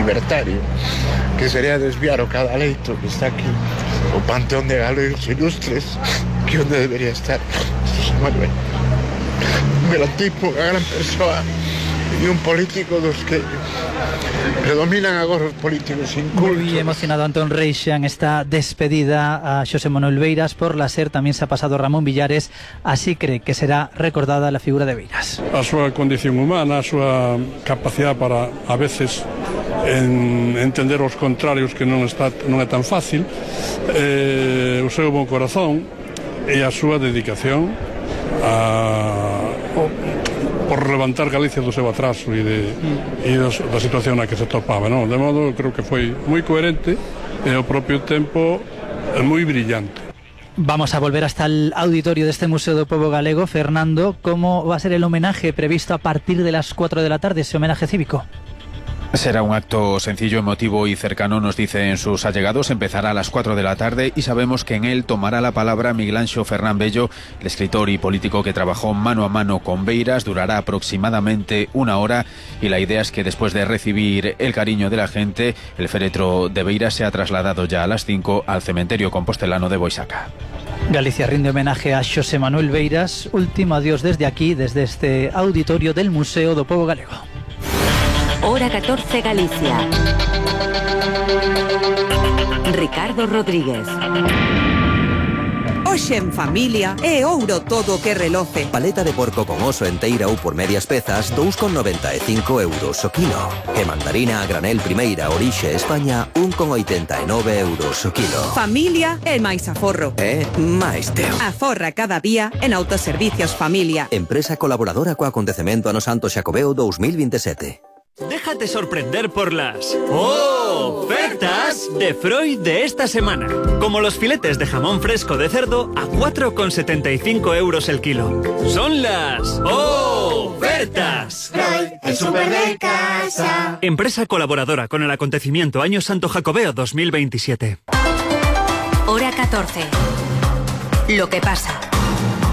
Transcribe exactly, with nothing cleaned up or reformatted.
libertario, que sería desviar o cadaleito que está aquí, o panteón de galegos ilustres, que onde debería estar José Manuel. Un gran tipo, unha gran persoa, e un político dos que predominan agora os políticos incultos. Muy emocionado Antón Reixa en esta despedida a Xosé Manuel Beiras. Por la SER tamén se ha pasado Ramón Villares. Así cree que será recordada la figura de Beiras. A súa condición humana, a súa capacidade para a veces en entender os contrarios, que non está non é tan fácil, eh, o seu bon corazón e a súa dedicación a por levantar Galicia do seu atraso e, de, e dos, da situación na que se topaba, non? De modo, creo que foi moi coherente e ao propio tempo moi brillante. Vamos a volver hasta el auditorio de este Museo do Pobo Galego. Fernando, ¿cómo va a ser el homenaje previsto a partir de las cuatro de la tarde, ese homenaje cívico? Será un acto sencillo, emotivo y cercano, nos dicen sus allegados. Empezará a las cuatro de la tarde y sabemos que en él tomará la palabra Miguel Anxo Fernán Bello, el escritor y político que trabajó mano a mano con Beiras. Durará aproximadamente una hora y la idea es que después de recibir el cariño de la gente, el féretro de Beiras se ha trasladado ya a las cinco al cementerio compostelano de Boisaca. Galicia rinde homenaje a Xosé Manuel Beiras. Último adiós desde aquí, desde este auditorio del Museo do Pobo Galego. Hora catorce Galicia. Ricardo Rodríguez. Hoxe en familia é ouro todo que reloce. Paleta de porco con oso enteira ou por medias pezas, dous con noventa e cinco euros o kilo. E mandarina a granel primeira orixe España, un con oitenta e nove euros o kilo. Familia é máis aforro. É máis teu. Aforra cada día en Autoservicios Familia. Empresa colaboradora co acontecemento Ano Santo Xacobeo dos mil veintisiete. Déjate sorprender por las ofertas de Freud de esta semana. Como los filetes de jamón fresco de cerdo a cuatro con setenta y cinco euros el kilo. Son las ofertas. Freud, el súper de casa. Empresa colaboradora con el acontecimiento Año Santo Jacobeo dos mil veintisiete. Hora catorce. Lo que pasa.